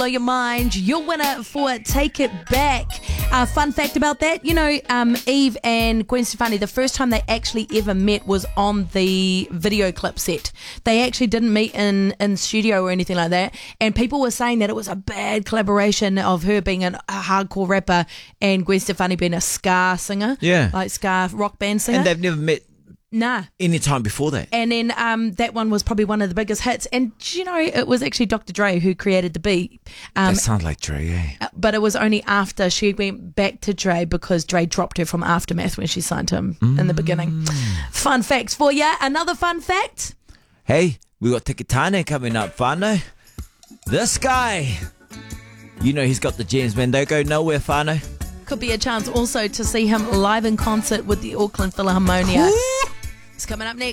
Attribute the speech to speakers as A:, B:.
A: blow your mind. Your winner for Take It Back. Fun fact about that, Eve and Gwen Stefani, the first time they actually ever met was on the video clip set. They actually didn't meet in studio or anything like that. And people were saying that it was a bad collaboration of her being a hardcore rapper and Gwen Stefani being a ska singer.
B: Yeah.
A: Like ska rock band singer.
B: And they've never met
A: Nah.
B: any time before that.
A: And then that one was probably one of the biggest hits. And, it was actually Dr. Dre who created the beat.
B: That sounds like Dre, eh?
A: But it was only after she went back to Dre because Dre dropped her from Aftermath when she signed him in the beginning. Fun facts for ya. Another fun fact.
B: Hey, we got Tikitane coming up, whānau. This guy, he's got the gems, man. Don't go nowhere, whānau.
A: Could be a chance also to see him live in concert with the Auckland Philharmonia. It's coming up next.